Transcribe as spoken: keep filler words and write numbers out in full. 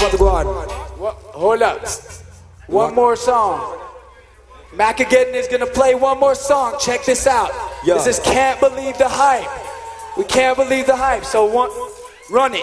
about to go on. What? Hold up. One more song. Macageddon is gonna play one more song. Check this out. Yeah. This is Can't Believe the Hype. We can't believe the hype. So one, run it.